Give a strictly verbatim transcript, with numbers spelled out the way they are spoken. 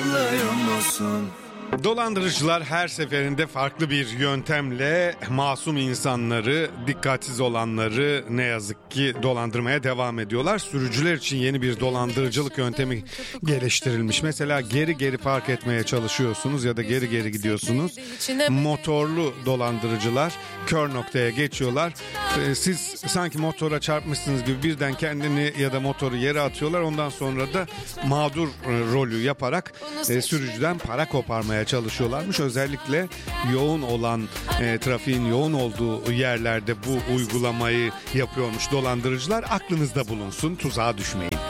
anlıyor musun? Dolandırıcılar her seferinde farklı bir yöntemle masum insanları, dikkatsiz olanları ne yazık ki dolandırmaya devam ediyorlar. Sürücüler için yeni bir dolandırıcılık yöntemi geliştirilmiş. Mesela geri geri park etmeye çalışıyorsunuz ya da geri geri gidiyorsunuz. Motorlu dolandırıcılar kör noktaya geçiyorlar. Siz sanki motora çarpmışsınız gibi birden kendini ya da motoru yere atıyorlar. Ondan sonra da mağdur rolü yaparak sürücüden para koparmaya çalışıyorlarmış. Özellikle yoğun olan e, trafiğin yoğun olduğu yerlerde bu uygulamayı yapıyormuş dolandırıcılar. Aklınızda bulunsun, tuzağa düşmeyin.